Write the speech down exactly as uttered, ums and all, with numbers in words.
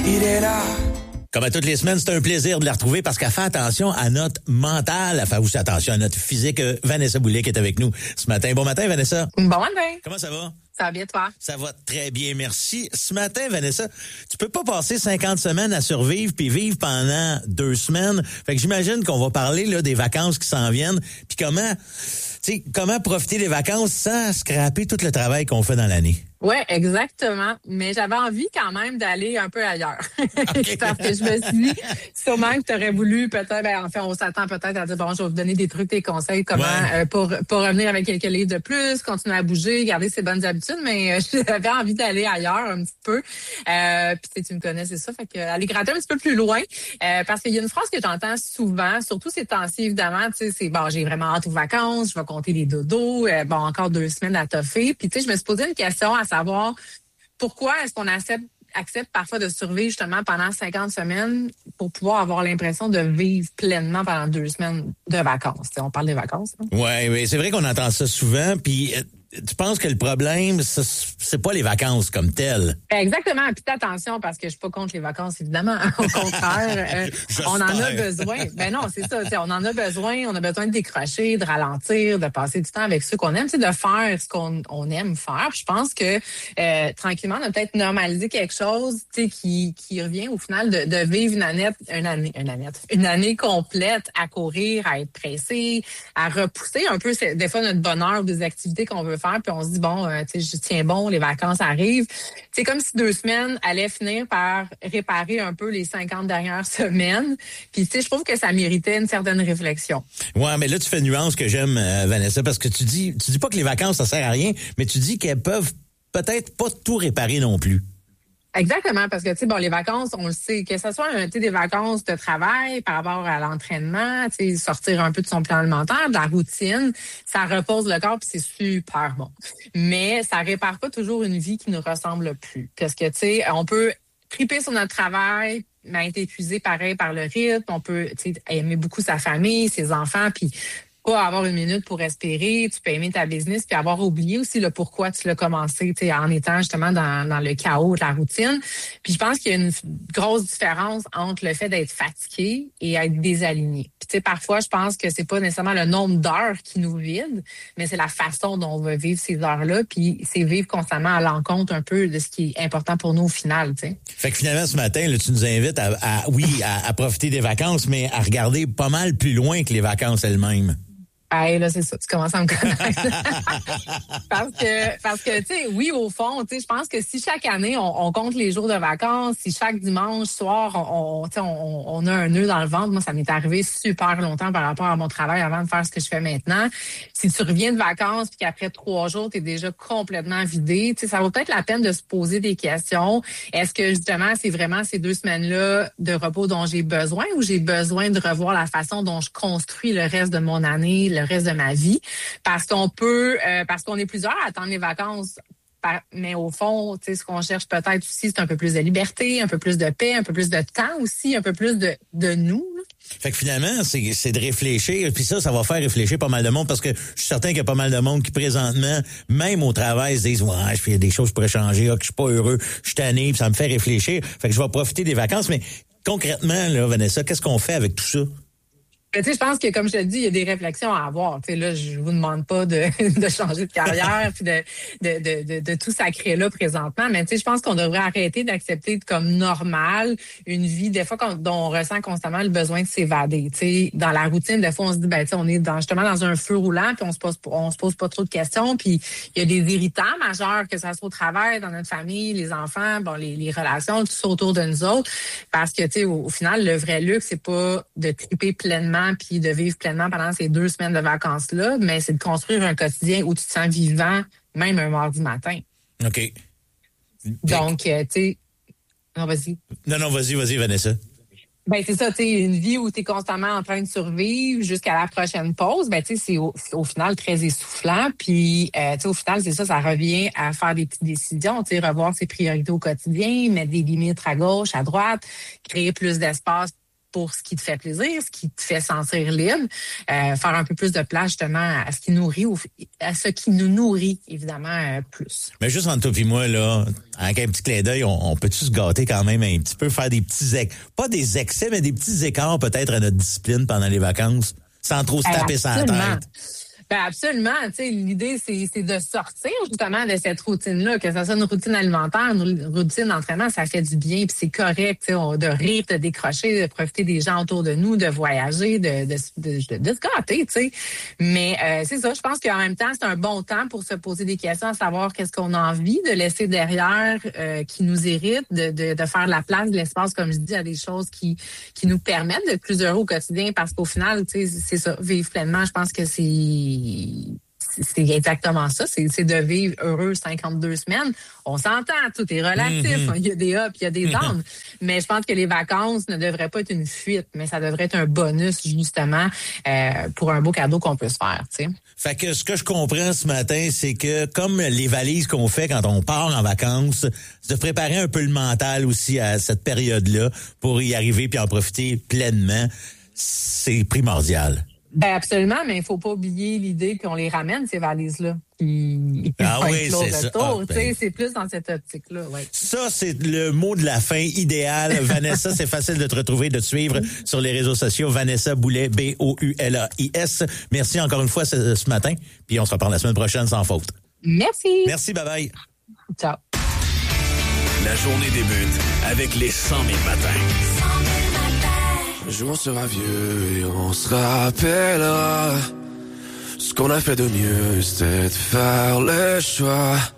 il est là. Comme à toutes les semaines, c'est un plaisir de la retrouver parce qu'elle fait attention à notre mental, elle fait aussi attention à notre physique. Vanessa Boulet qui est avec nous ce matin. Bon matin, Vanessa. Bon matin. Comment ça va? Ça va bien, toi? Ça va très bien, merci. Ce matin, Vanessa, tu peux pas passer cinquante semaines à survivre puis vivre pendant deux semaines. Fait que j'imagine qu'on va parler là des vacances qui s'en viennent puis comment, tu sais, comment profiter des vacances sans scraper tout le travail qu'on fait dans l'année. Ouais, exactement. Mais j'avais envie quand même d'aller un peu ailleurs. Okay. Parce que je me suis dit, sûrement que tu aurais voulu peut-être, ben, enfin, on s'attend peut-être à dire, bon, je vais vous donner des trucs, des conseils, comment, ouais. euh, pour, pour revenir avec quelques livres de plus, continuer à bouger, garder ses bonnes habitudes, mais euh, j'avais envie d'aller ailleurs un petit peu. Euh, puis tu me connais, c'est ça. Fait que aller gratter un petit peu plus loin. Euh, parce qu'il y a une phrase que j'entends souvent, surtout ces temps-ci, évidemment, tu sais, c'est bon, j'ai vraiment hâte aux vacances, je vais compter les dodos, euh, bon, encore deux semaines à toffer. Puis tu sais, je me suis posé une question à savoir pourquoi est-ce qu'on accepte, accepte parfois de survivre justement pendant cinquante semaines pour pouvoir avoir l'impression de vivre pleinement pendant deux semaines de vacances. T'sais, on parle des vacances. Hein? Oui, oui, c'est vrai qu'on entend ça souvent. Puis euh, tu penses que le problème, c'est pas les vacances comme telles? Exactement. Puis attention, parce que je suis pas contre les vacances, évidemment. Au contraire, euh, on en a besoin. Ben non, c'est ça. On en a besoin. On a besoin de décrocher, de ralentir, de passer du temps avec ceux qu'on aime, de faire ce qu'on on aime faire. Puis je pense que euh, tranquillement, on a peut-être normalisé quelque chose, qui qui revient au final de, de vivre une année, une année, une année, une année complète à courir, à être pressé, à repousser un peu des fois notre bonheur des activités qu'on veut faire, puis on se dit, bon, euh, tu sais, je tiens bon, les vacances arrivent. C'est comme si deux semaines allaient finir par réparer un peu les cinquante dernières semaines. Puis, tu sais, je trouve que ça méritait une certaine réflexion. Ouais, mais là, tu fais une nuance que j'aime, euh, Vanessa, parce que tu dis, tu dis pas que les vacances, ça sert à rien, mais tu dis qu'elles peuvent peut-être pas tout réparer non plus. Exactement, parce que, tu sais, bon, les vacances, on le sait, que ce soit, tu sais, des vacances de travail par rapport à l'entraînement, tu sais, sortir un peu de son plan alimentaire, de la routine, ça repose le corps, puis c'est super bon. Mais ça répare pas toujours une vie qui nous ressemble plus. Parce que, tu sais, on peut triper sur notre travail, mais être épuisé pareil par le rythme, on peut, tu sais, aimer beaucoup sa famille, ses enfants, puis pas avoir une minute pour respirer, tu peux aimer ta business puis avoir oublié aussi le pourquoi tu l'as commencé, tu sais, en étant justement dans, dans le chaos de la routine. Puis je pense qu'il y a une grosse différence entre le fait d'être fatigué et être désaligné. Puis tu sais, parfois, je pense que c'est pas nécessairement le nombre d'heures qui nous vide, mais c'est la façon dont on va vivre ces heures-là, puis c'est vivre constamment à l'encontre un peu de ce qui est important pour nous au final, tu sais. Fait que finalement, ce matin, là, tu nous invites à, à oui, à, à profiter des vacances, mais à regarder pas mal plus loin que les vacances elles-mêmes. Hey, là, c'est ça, tu commences à me connaître. parce que, parce que, tu sais, oui, au fond, tu sais, je pense que si chaque année, on, on compte les jours de vacances, si chaque dimanche soir, on, on, on, on a un nœud dans le ventre, moi, ça m'est arrivé super longtemps par rapport à mon travail avant de faire ce que je fais maintenant. Si tu reviens de vacances puis qu'après trois jours, t'es déjà complètement vidé, tu sais, ça vaut peut-être la peine de se poser des questions. Est-ce que, justement, c'est vraiment ces deux semaines-là de repos dont j'ai besoin ou j'ai besoin de revoir la façon dont je construis le reste de mon année, le reste de ma vie, parce qu'on peut, euh, parce qu'on est plusieurs à attendre les vacances, par, mais au fond, tu sais, ce qu'on cherche peut-être aussi, c'est un peu plus de liberté, un peu plus de paix, un peu plus de temps aussi, un peu plus de, de nous. Là. Fait que finalement, c'est, c'est de réfléchir, puis ça, ça va faire réfléchir pas mal de monde, parce que je suis certain qu'il y a pas mal de monde qui, présentement, même au travail, se disent « Ouais, je fais des choses pour changer, ah, que je suis pas heureux, je suis tanné, puis ça me fait réfléchir. » Fait que je vais profiter des vacances, mais concrètement, là, Vanessa, qu'est-ce qu'on fait avec tout ça? Tu sais, je pense que, comme je te dis, il y a des réflexions à avoir. Tu sais, là, je vous demande pas de, de changer de carrière puis de, de, de, de, de tout sacrer là présentement. Mais tu sais, je pense qu'on devrait arrêter d'accepter comme normal une vie, des fois, dont on ressent constamment le besoin de s'évader. Tu sais, dans la routine, des fois, on se dit, ben, tu sais, on est dans, justement dans un feu roulant puis on se pose, on se pose pas trop de questions. Puis il y a des irritants majeurs, que ça soit au travail, dans notre famille, les enfants, bon, les, les relations, tout ça autour de nous autres. Parce que, tu sais, au, au final, le vrai luxe, c'est pas de triper pleinement puis de vivre pleinement pendant ces deux semaines de vacances-là, mais c'est de construire un quotidien où tu te sens vivant, même un mardi matin. OK. Donc, euh, tu sais... Non, vas-y. Non, non, vas-y, vas-y, Vanessa. Ben c'est ça, tu sais, une vie où tu es constamment en train de survivre jusqu'à la prochaine pause, ben tu sais, c'est au, au final très essoufflant. Puis, euh, tu sais, au final, c'est ça, ça revient à faire des petites décisions, tu sais, revoir ses priorités au quotidien, mettre des limites à gauche, à droite, créer plus d'espace pour ce qui te fait plaisir, ce qui te fait sentir libre, euh, faire un peu plus de place justement à ce qui nourrit, à ce qui nous nourrit évidemment euh, plus. Mais juste entre toi et moi là, avec un petit clin d'œil, on, on peut-tu se gâter quand même un petit peu, faire des petits ex- pas des excès, mais des petits écarts peut-être à notre discipline pendant les vacances, sans trop se taper sur la tête. Ben absolument, tu sais, l'idée c'est c'est de sortir justement de cette routine-là, que ça soit une routine alimentaire, une routine d'entraînement, ça fait du bien, puis c'est correct, tu sais, de rire, de décrocher, de profiter des gens autour de nous, de voyager, de de de, de, de se gâter, tu sais. Mais euh, c'est ça, je pense qu'en même temps, c'est un bon temps pour se poser des questions, à savoir qu'est-ce qu'on a envie de laisser derrière, euh, qui nous irrite, de, de de faire de la place, de l'espace, comme je dis, à des choses qui qui nous permettent d'être plus heureux au quotidien, parce qu'au final, tu sais, c'est ça, vivre pleinement, je pense que c'est c'est exactement ça, c'est, c'est de vivre heureux cinquante-deux semaines. On s'entend, tout est relatif, mm-hmm. il y a des ups, il y a des downs, mais je pense que les vacances ne devraient pas être une fuite, mais ça devrait être un bonus justement euh, pour un beau cadeau qu'on peut se faire, tu sais. Fait que ce que je comprends ce matin, c'est que comme les valises qu'on fait quand on part en vacances, c'est de préparer un peu le mental aussi à cette période-là pour y arriver puis en profiter pleinement, c'est primordial. Ben absolument, mais il faut pas oublier l'idée qu'on les ramène, ces valises-là. Qui, ah oui, c'est ça. Ah, ben... C'est plus dans cette optique-là. Ouais. Ça, c'est le mot de la fin idéal. Vanessa, c'est facile de te retrouver, de te suivre sur les réseaux sociaux. Vanessa Boulay, B O U L A I S. Merci encore une fois ce, ce matin. Puis on se reparle la semaine prochaine sans faute. Merci. Merci, bye-bye. Ciao. La journée débute avec les cent mille matins. Un jour on sera vieux et on se rappellera ce qu'on a fait de mieux, c'était de faire le choix